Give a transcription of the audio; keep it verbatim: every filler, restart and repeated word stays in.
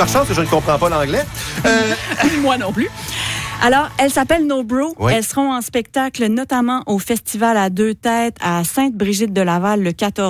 par chance que je ne comprends pas l'anglais. Euh... Moi non plus. Alors, elles s'appellent No Bro. Oui. Elles seront en spectacle notamment au Festival à deux têtes à Sainte-Brigitte-de-Laval le quatorze